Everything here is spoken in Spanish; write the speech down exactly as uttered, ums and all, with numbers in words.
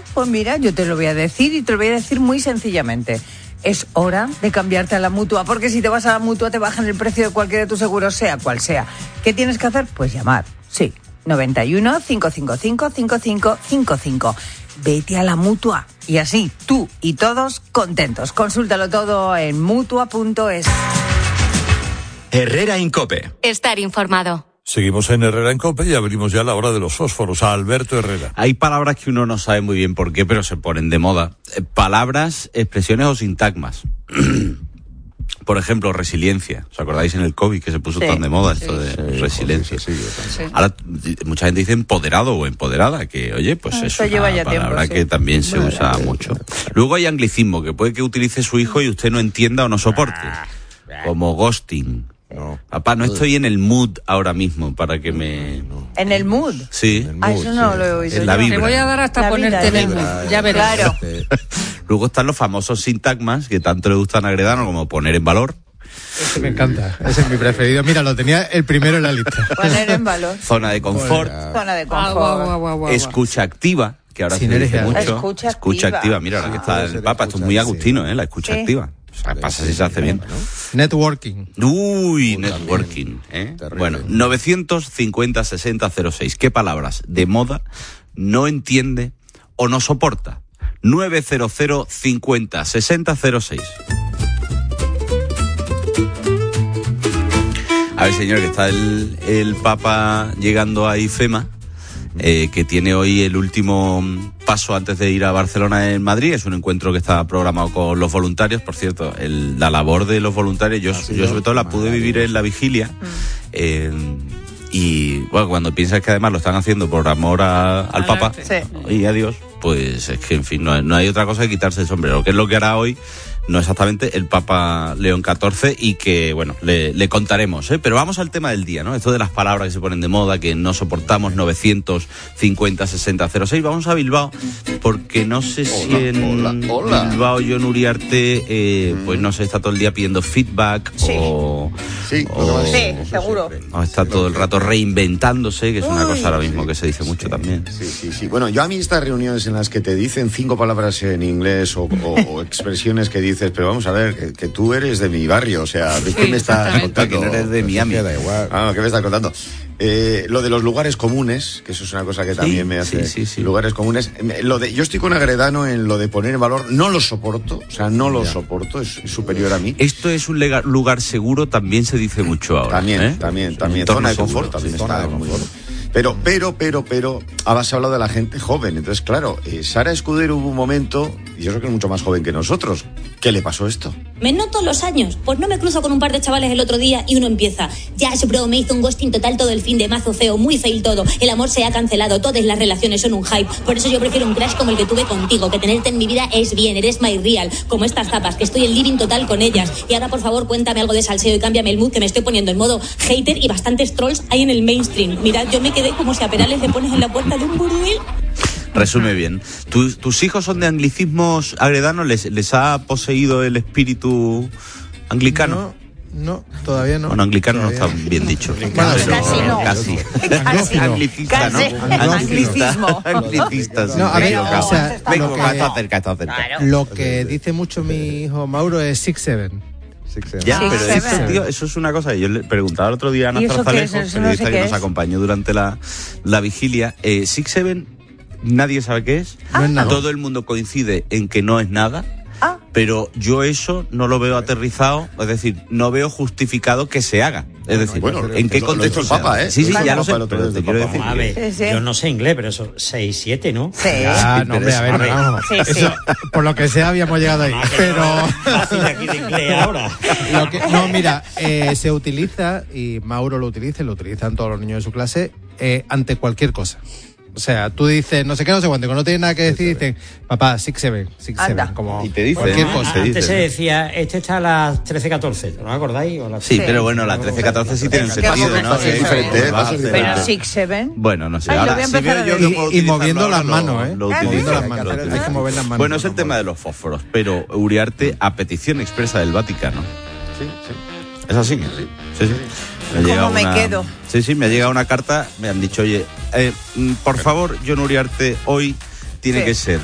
pues mira, yo te lo voy a decir y te lo voy a decir muy sencillamente. Es hora de cambiarte a la Mutua, porque si te vas a la Mutua te bajan el precio de cualquiera de tus seguros, sea cual sea. ¿Qué tienes que hacer? Pues llamar, sí, noventa y uno, cinco cinco cinco, cinco cinco cinco cinco. Vete a la Mutua y así tú y todos contentos. Consúltalo todo en mutua punto es. Herrera en COPE. Estar informado. Seguimos en Herrera en COPE y abrimos ya la hora de los fósforos. A Alberto Herrera. Hay palabras que uno no sabe muy bien por qué, pero se ponen de moda. Eh, palabras, expresiones o sintagmas. Por ejemplo, resiliencia. ¿Os acordáis en el COVID que se puso sí, tan de moda esto sí, de sí, resiliencia? Sí, sí. Ahora, mucha gente dice empoderado o empoderada, que oye, pues ah, es una palabra tiempo, sí. que también se bueno, usa eh, mucho. Luego hay anglicismo, que puede que utilice su hijo y usted no entienda o no soporte. Como ghosting. No. Papá, no estoy en el mood ahora mismo para que me... ¿En el mood? Sí. En el mood, ah, eso no sí. lo he oído. En la vibra. Te voy a dar hasta la ponerte en el mood, ya verás. Claro. Luego están los famosos sintagmas que tanto le gustan a Agredano, como poner en valor. Ese me encanta, ese es mi preferido. Mira, lo tenía el primero en la lista. Poner en valor. Zona de confort. Zona de confort. Guau, guau, guau, guau. Escucha activa, que ahora se dice mucho. Escucha, escucha activa. activa. Mira, ahora que está el Papa, esto es muy agustino, ¿eh? La escucha sí. activa. O sea, pasa si se hace bien. Networking. Uy, networking. ¿eh? Bueno, novecientos cincuenta sesenta cero seis. ¿Qué palabras de moda no entiende o no soporta? novecientos cincuenta sesenta cero seis. A ver, señor, que está el, el Papa llegando a IFEMA, eh, que tiene hoy el último paso antes de ir a Barcelona en Madrid. Es un encuentro que está programado con los voluntarios. Por cierto, el, la labor de los voluntarios, yo, yo sobre todo la pude vivir en la vigilia. Eh, y bueno, cuando piensas que además lo están haciendo por amor a, al Papa sí. y a Dios, pues es que, en fin, no, no hay otra cosa que quitarse el sombrero, que es lo que hará hoy. No exactamente el Papa León catorce y que, bueno, le, le contaremos, ¿eh? Pero vamos al tema del día, ¿no? Esto de las palabras que se ponen de moda, que no soportamos, novecientos cincuenta sesenta cero seis. Vamos a Bilbao, porque no sé si hola, en hola, hola. Bilbao Jon Uriarte, eh, pues no sé, está todo el día pidiendo feedback sí. o... Sí, o, sí, seguro. O está todo el rato reinventándose, que es una cosa ahora mismo sí, que se dice mucho sí, también. Sí, sí, sí. Bueno, yo a mí estas reuniones en las que te dicen cinco palabras en inglés o, o, o expresiones que dices, pero vamos a ver, que, que tú eres de mi barrio, o sea, ¿de qué sí, me estás contando? Que no eres de Miami. Da igual. Ah, ¿qué me estás contando? Eh, lo de los lugares comunes, que eso es una cosa que también sí, me hace. Sí, sí, sí. Lugares comunes. Lo de, yo estoy con Agredano en lo de poner en valor, no lo soporto, o sea, no lo ya. soporto, es superior a mí. Esto es un lega, lugar seguro, también se dice mucho ahora. También, ¿eh? también, también. Zona de confort, también está muy bien. Pero, pero, pero, pero, has hablado de la gente joven. Entonces, claro, eh, Sara Escudero hubo un momento, y yo creo que es mucho más joven que nosotros. ¿Qué le pasó esto? Me noto los años. Pues no me cruzo con un par de chavales el otro día y uno empieza. Ya, bro, me hizo un ghosting total todo el fin de mazo feo, muy fail todo. El amor se ha cancelado, todas las relaciones son un hype. Por eso yo prefiero un crash como el que tuve contigo, que tenerte en mi vida es bien, eres my real. Como estas zapas, que estoy en living total con ellas. Y ahora, por favor, cuéntame algo de salseo y cámbiame el mood, que me estoy poniendo en modo hater y bastantes trolls hay en el mainstream. Mirad, yo me quedé como si a Perales le pones en la puerta de un burdel. Resume bien. ¿Tu, ¿Tus hijos son de anglicismos, Agredano? ¿Les, les ha poseído el espíritu anglicano? No, no, todavía no. Bueno, anglicano todavía no está bien dicho. Bueno, casi no. Casi. Casi. Anglicista, ¿no? Anglicismo. Anglicista, sí. No, a ver, o sea, vengo, lo que, está cerca, está cerca. Claro. Lo que dice mucho mi hijo Mauro es six seven. Ya, Six, pero eso, tío, eso es una cosa que yo le preguntaba el otro día a Ana Zarzalejo, periodista no sé que nos es. acompañó durante la, la vigilia. Eh, Six Seven, nadie sabe qué es. Ah. No es Todo el mundo coincide en que no es nada. Ah. Pero yo eso no lo veo aterrizado, es decir, no veo justificado que se haga. Es decir, bueno, ¿en qué contexto el Papa, eh? Sí, sí, claro, ya lo sé, pero pero te quiero decir. A ver, sí, sí. yo no sé inglés, pero eso, seis, siete, ¿no? Sí. Ah, no, hombre, a ver, ver, vamos. Sí, sí. Eso, por lo que sea, habíamos llegado ahí. Ah, pero. Fácil de aquí de inglés ahora. Lo que, no, mira, eh, se utiliza, y Mauro lo utiliza, y lo utilizan todos los niños de su clase, eh, ante cualquier cosa. O sea, tú dices, no sé qué, no sé cuánto, que no tienes nada que decir, dicen, papá, six seven, six seven, como y te dice, cualquier ¿no? cosa. Te Antes dice, se ¿no? decía, este está a las trece catorce, ¿no acordáis? O las... Sí, Sí. pero bueno, la trece catorce sí tiene un ¿Qué sentido, pasa? ¿no? Sí, Es sí, diferente, sí. ¿eh? Va a ser Pero diferente. six seven. Bueno, no sé. Ay, lo Ahora, voy a si empezar veo a yo ver. que puedo Y- y moviendo utilizarlo, las ahora manos, lo- ¿eh? lo Moviendo utilizo. las manos. Lo utilizo. Hay que mover las manos. Bueno, es el No, tema no. de los fósforos, pero Uriarte, a petición expresa del Vaticano. Sí, sí. ¿Es así? Sí, sí. Me ha ¿Cómo llegado me una- quedo? Sí, sí, me ha llegado una carta, me han dicho, oye, eh, mm, por favor, Jon Uriarte, hoy tiene Sí. que ser